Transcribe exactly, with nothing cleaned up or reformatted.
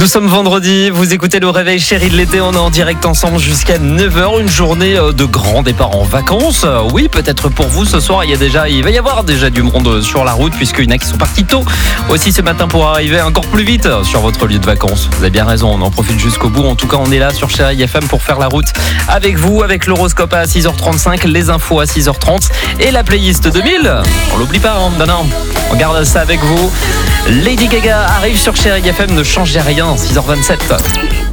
Nous sommes vendredi, vous écoutez le réveil chéri de l'été, on est en direct ensemble jusqu'à neuf heures, une journée de grand départ en vacances. Oui, peut-être pour vous ce soir, il, y a déjà, il va y avoir déjà du monde sur la route puisqu'il y en a qui sont partis tôt aussi ce matin pour arriver encore plus vite sur votre lieu de vacances. Vous avez bien raison, on en profite jusqu'au bout. En tout cas, on est là sur Chéri F M pour faire la route avec vous, avec l'horoscope à six heures trente-cinq, les infos à six heures trente et la playlist deux mille. On l'oublie pas, hein, non, non, on garde ça avec vous. Lady Gaga arrive sur Chéri F M, ne changez rien, six heures vingt-sept.